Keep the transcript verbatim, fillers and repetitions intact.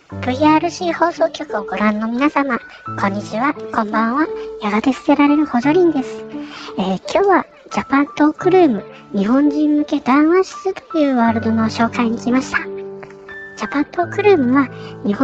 ブイアールシー 放送局をご覧の皆様、こんにちは、こんばんは。やがて捨てられる補助輪です。えー、今日はジャパントークルーム日本人向け談話室というワールドの紹介に来ました。ジャパントークルームは日本